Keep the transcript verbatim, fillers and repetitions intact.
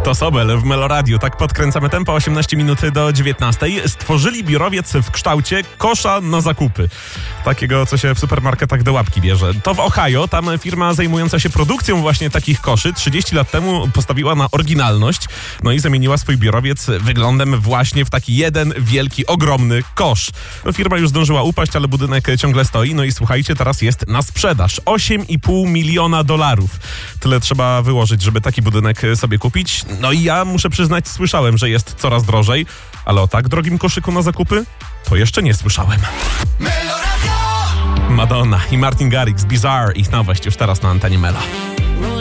To Sobel w Meloradiu. Tak podkręcamy tempo, osiemnaście minut do dziewiętnastej. Stworzyli biurowiec w kształcie kosza na zakupy. Takiego, co się w supermarketach do łapki bierze. To w Ohio. Tam firma zajmująca się produkcją właśnie takich koszy trzydzieści lat temu postawiła na oryginalność. No i zamieniła swój biurowiec wyglądem właśnie w taki jeden wielki, ogromny kosz. No firma już zdążyła upaść, ale budynek ciągle stoi. No i słuchajcie, teraz jest na sprzedaż. osiem i pół miliona dolarów. Tyle trzeba wyłożyć, żeby taki budynek sobie kupić. No i ja muszę przyznać, słyszałem, że jest coraz drożej, ale o tak drogim koszyku na zakupy to jeszcze nie słyszałem. Madonna i Martin Garrix, Bizarre, ich nowość już teraz na antenie Melo.